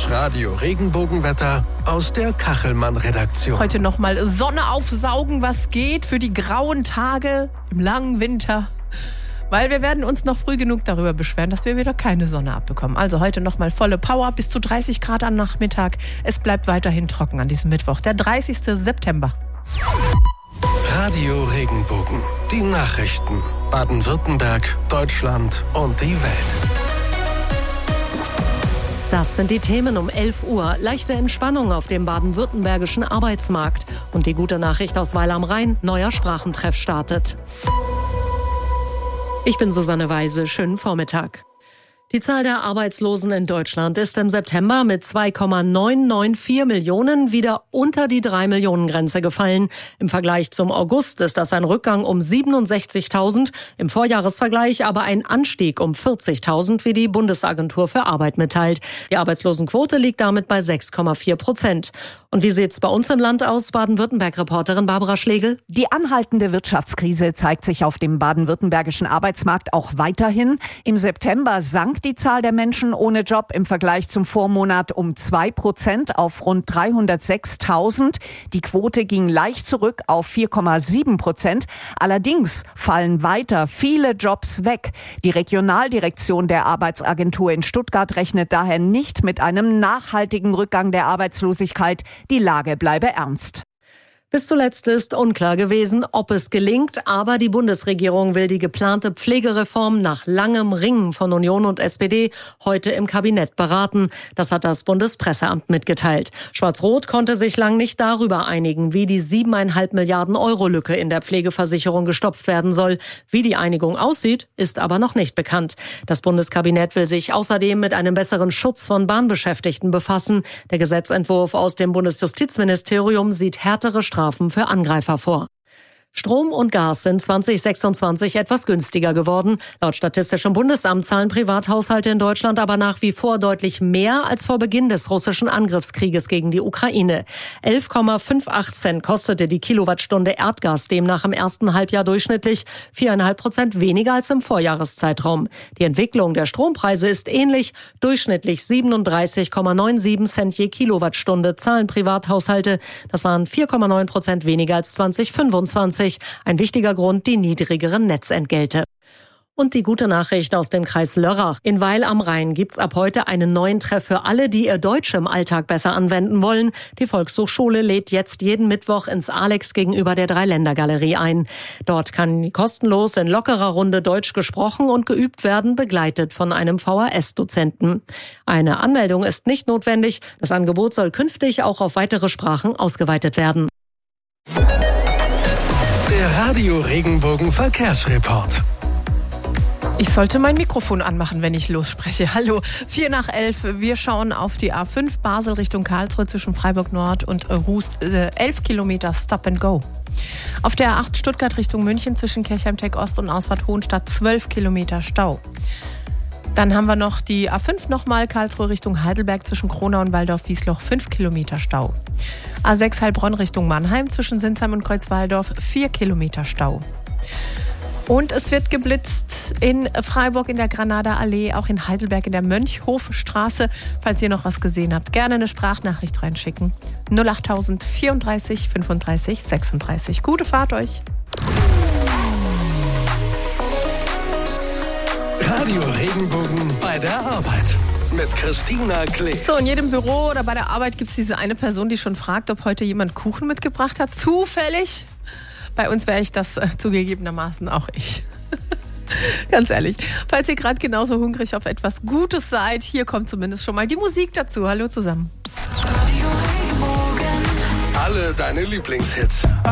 Das Radio-Regenbogenwetter aus der Kachelmann-Redaktion. Heute nochmal Sonne aufsaugen, was geht für die grauen Tage im langen Winter. Weil wir werden uns noch früh genug darüber beschweren, dass wir wieder keine Sonne abbekommen. Also heute nochmal volle Power, bis zu 30 Grad am Nachmittag. Es bleibt weiterhin trocken an diesem Mittwoch, der 30. September. Radio Regenbogen. Die Nachrichten. Baden-Württemberg, Deutschland und die Welt. Das sind die Themen um 11 Uhr. Leichte Entspannung auf dem baden-württembergischen Arbeitsmarkt. Und die gute Nachricht aus Weil am Rhein, neuer Sprachentreff startet. Ich bin Susanne Weise, schönen Vormittag. Die Zahl der Arbeitslosen in Deutschland ist im September mit 2,994 Millionen wieder unter die 3-Millionen-Grenze gefallen. Im Vergleich zum August ist das ein Rückgang um 67.000, im Vorjahresvergleich aber ein Anstieg um 40.000, wie die Bundesagentur für Arbeit mitteilt. Die Arbeitslosenquote liegt damit bei 6,4%. Und wie sieht's bei uns im Land aus? Baden-Württemberg-Reporterin Barbara Schlegel. Die anhaltende Wirtschaftskrise zeigt sich auf dem baden-württembergischen Arbeitsmarkt auch weiterhin. Im September sank die Zahl der Menschen ohne Job im Vergleich zum Vormonat um 2% auf rund 306.000. Die Quote ging leicht zurück auf 4,7%. Allerdings fallen weiter viele Jobs weg. Die Regionaldirektion der Arbeitsagentur in Stuttgart rechnet daher nicht mit einem nachhaltigen Rückgang der Arbeitslosigkeit. Die Lage bleibe ernst. Bis zuletzt ist unklar gewesen, ob es gelingt, aber die Bundesregierung will die geplante Pflegereform nach langem Ringen von Union und SPD heute im Kabinett beraten. Das hat das Bundespresseamt mitgeteilt. Schwarz-Rot konnte sich lang nicht darüber einigen, wie die 7,5 Milliarden Euro Lücke in der Pflegeversicherung gestopft werden soll. Wie die Einigung aussieht, ist aber noch nicht bekannt. Das Bundeskabinett will sich außerdem mit einem besseren Schutz von Bahnbeschäftigten befassen. Der Gesetzentwurf aus dem Bundesjustizministerium sieht härtere Strafen für Angreifer vor. Strom und Gas sind 2026 etwas günstiger geworden. Laut Statistischem Bundesamt zahlen Privathaushalte in Deutschland aber nach wie vor deutlich mehr als vor Beginn des russischen Angriffskrieges gegen die Ukraine. 11,58 Cent kostete die Kilowattstunde Erdgas demnach im ersten Halbjahr durchschnittlich, 4,5% weniger als im Vorjahreszeitraum. Die Entwicklung der Strompreise ist ähnlich. Durchschnittlich 37,97 Cent je Kilowattstunde zahlen Privathaushalte. Das waren 4,9% weniger als 2025. Ein wichtiger Grund, die niedrigeren Netzentgelte. Und die gute Nachricht aus dem Kreis Lörrach. In Weil am Rhein gibt's ab heute einen neuen Treff für alle, die ihr Deutsch im Alltag besser anwenden wollen. Die Volkshochschule lädt jetzt jeden Mittwoch ins Alex gegenüber der Dreiländergalerie ein. Dort kann kostenlos in lockerer Runde Deutsch gesprochen und geübt werden, begleitet von einem VHS-Dozenten. Eine Anmeldung ist nicht notwendig. Das Angebot soll künftig auch auf weitere Sprachen ausgeweitet werden. Der Radio Regenbogen Verkehrsreport. Ich sollte mein Mikrofon anmachen, wenn ich losspreche. Hallo, 11:04. Wir schauen auf die A5 Basel Richtung Karlsruhe zwischen Freiburg Nord und Rust. 11 Kilometer Stop and Go. Auf der A8 Stuttgart Richtung München zwischen Kirchheim-Tech Ost und Ausfahrt Hohenstadt 12 Kilometer Stau. Dann haben wir noch die A5 nochmal Karlsruhe Richtung Heidelberg zwischen Kronau und Waldorf-Wiesloch 5 Kilometer Stau. A6 Heilbronn Richtung Mannheim zwischen Sinsheim und Kreuzwaldorf 4 Kilometer Stau. Und es wird geblitzt in Freiburg in der Granader Allee, auch in Heidelberg in der Mönchhofstraße. Falls ihr noch was gesehen habt, gerne eine Sprachnachricht reinschicken. 08000 34 35 36. Gute Fahrt euch. Radio Regenbogen bei der Arbeit mit Christina Klee. So, in jedem Büro oder bei der Arbeit gibt es diese eine Person, die schon fragt, ob heute jemand Kuchen mitgebracht hat. Zufällig. Bei uns wäre ich das zugegebenermaßen auch ich. Ganz ehrlich. Falls ihr gerade genauso hungrig auf etwas Gutes seid, hier kommt zumindest schon mal die Musik dazu. Hallo zusammen. Alle deine Lieblingshits.